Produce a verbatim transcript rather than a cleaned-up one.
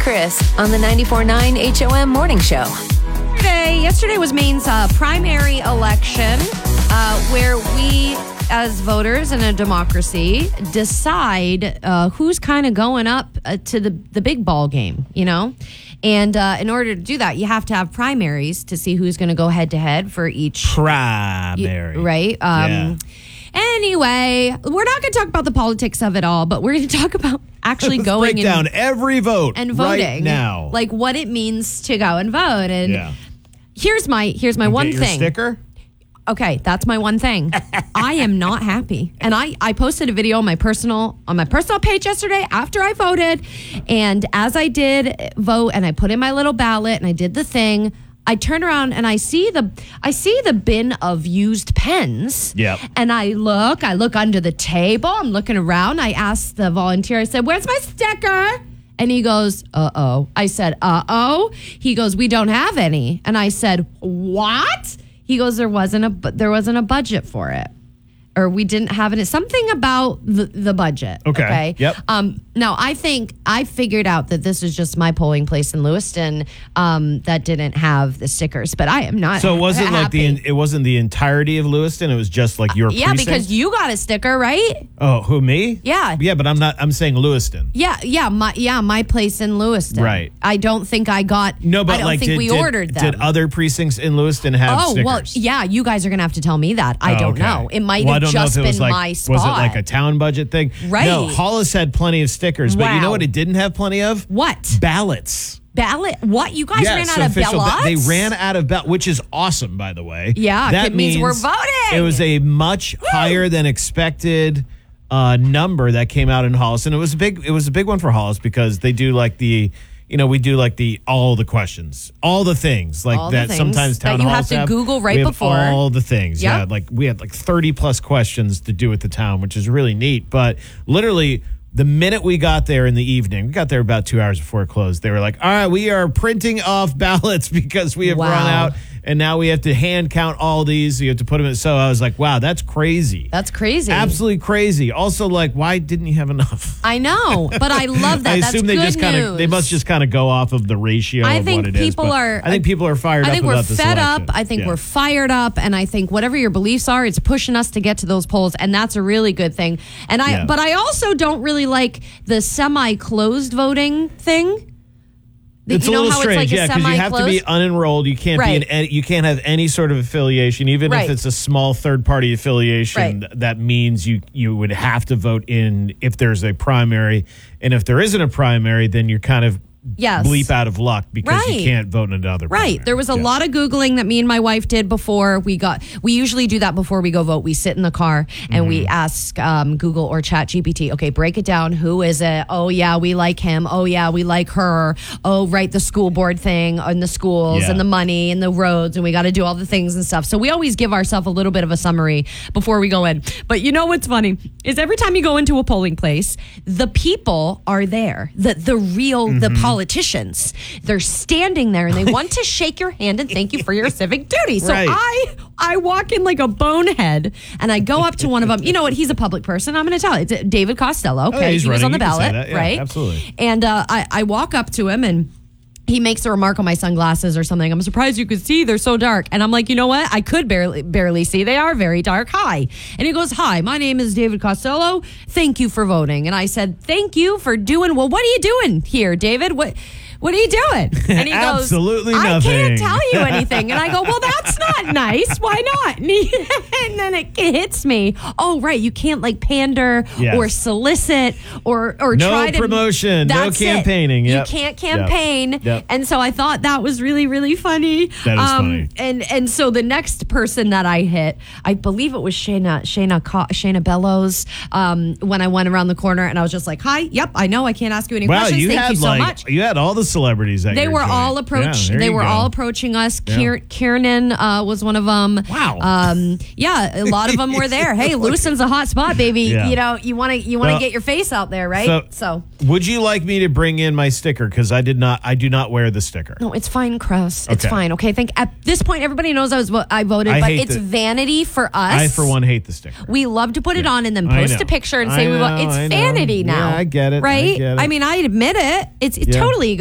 Chris on the ninety-four point nine H O M Morning Show. Yesterday, yesterday was Maine's uh, primary election, uh, where we, as voters in a democracy, decide uh, who's kind of going up uh, to the, the big ball game, you know? And uh, in order to do that, you have to have primaries to see who's going to go head to head for each primary. Right? Um, yeah. Anyway, we're not going to talk about the politics of it all, but we're going to talk about actually Let's going break down every vote and voting right now. Like what it means to go and vote. And yeah. here's my here's my and one get your thing. Sticker? Okay, that's my one thing. I am not happy. And I, I posted a video on my personal on my personal page yesterday after I voted. And as I did vote and I put in my little ballot and I did the thing, I turn around and I see the I see the bin of used pens. Yep. And I look, I look under the table, I'm looking around. I asked the volunteer, I said, "Where's my sticker?" And he goes, "Uh-oh." I said, "Uh-oh." He goes, "We don't have any." And I said, "What?" He goes, there wasn't a there wasn't a budget for it, or we didn't have it. Something about the, the budget. Okay. Okay. Yep. Um. Now I think I figured out that this is just my polling place in Lewiston um, that didn't have the stickers, but I am not. So it wasn't happy. like the it wasn't the entirety of Lewiston. It was just like your yeah, precinct? because you got a sticker, right? Oh, who, me? Yeah. Yeah, but I'm not. I'm saying Lewiston. Yeah, yeah, my yeah, my place in Lewiston. Right. I don't think I got. No, but I don't like, think did, we did, ordered them. Did other precincts in Lewiston have Oh, stickers? well, yeah, you guys are going to have to tell me that. I Oh, don't okay. know. It might well, have I don't know just if it was been like, my spot. Was it like a town budget thing? Right. No, Hollis had plenty of stickers, but you know Wow. what it didn't have plenty of? What? Ballots. Ballot? What? You guys Yes, ran out of official ba- ballots? They ran out of ballots, which is awesome, by the way. Yeah, that it means we're voting. It was a much higher than expected uh, number that came out in Hollis, and it was a big. It was a big one for Hollis because they do like the. You know, we do like the all the questions, all the things like All the that. things Sometimes town that you halls have to Google right we have before. all the things. Yep. Yeah, like we had like thirty plus questions to do at the town, which is really neat. But literally, the minute we got there in the evening, we got there about two hours before it closed. They were like, "All right, we are printing off ballots because we have Wow. run out, and now we have to hand count all these. So you have to put them in." So I was like, "Wow, that's crazy. That's crazy. Absolutely crazy." Also, like, why didn't you have enough? I know, but I love that. I That's assume they good just kind of news. they must just kind of go off of the ratio I of think what it is. people but are- I think people are fired I up think we're about this fed election. up. I think Yeah. we're fired up, and I think whatever your beliefs are, it's pushing us to get to those polls, and that's a really good thing. And I, Yeah. but I also don't really like the semi-closed voting thing. The- It's you a know little how strange, it's like yeah, a because you have to be semi-closed? unenrolled. You can't be Right. in any, you can't have any sort of affiliation, even Right. if it's a small third party affiliation. Right. th- That means you you would have to vote in if there's a primary, and if there isn't a primary, then you're kind of Yes. bleep out of luck because Right. you can't vote in another. Right. primary. There was a Yeah. lot of Googling that me and my wife did before we got, we usually do that before we go vote. We sit in the car and we Mm-hmm. ask um, Google or Chat G P T, okay, break it down. Who is it? Oh, yeah, we like him. Oh, yeah, we like her. Oh, right, the school board thing and the schools Yeah. and the money and the roads, and we got to do all the things and stuff. So we always give ourselves a little bit of a summary before we go in. But you know what's funny is every time you go into a polling place, the people are there, the, the real, the Mm-hmm. politicians. They're standing there and they want to shake your hand and thank you for your civic duty. So Right. I I walk in like a bonehead and I go up to one of them. You know what? He's a public person. I'm going to tell you. It's David Costello. Okay. Oh, yeah, he's he was running. on the You can say ballot. that. Yeah, right. absolutely. And uh, I, I walk up to him and he makes a remark on my sunglasses or something. I'm surprised you could see. They're so dark. And I'm like, you know what? I could barely barely see. They are very dark. Hi. And he goes, hi, my name is David Costello. Thank you for voting. And I said, thank you for doing, well, what are you doing here, David? What What are you doing? And he goes, Absolutely I nothing. can't tell you anything. And I go, well, that's not nice. Why not? And, he, and then it hits me. Oh, right. You can't like pander Yes. or solicit or, or No try to. promotion, no That's it. campaigning. Yep. You can't Yep. campaign. Yep. And so I thought that was really, really funny. That is funny. And and so the next person that I hit, I believe it was Shayna Shayna Co- Shayna Bellows. Um, when I went around the corner and I was just like, "Hi, yep, I know I can't ask you any Wow, questions. you Thank had you so like much." you had all the celebrities. At They your were joint. all approach. Yeah, there they you were go. all approaching us. Yeah. Kier, Kiernan uh, was one of them. Wow. Um, yeah, a lot of them were there. Hey, Lewiston's a hot spot, baby. Yeah. You know, you want to you want to Well, get your face out there, right? So, would you like me to bring in my sticker? Because I did not. I do not wear the sticker. No, it's fine, Chris. It's Okay. fine. Okay, I think at this point everybody knows I was vo- I voted, I but hate it's the- vanity for us. I, for one, hate the sticker. We love to put it Yeah. on and then I post know. a picture and I say we know, want. It's I know. vanity now. Yeah, I get it. I Right? get it. I mean, I admit it. It's, it's Yeah. totally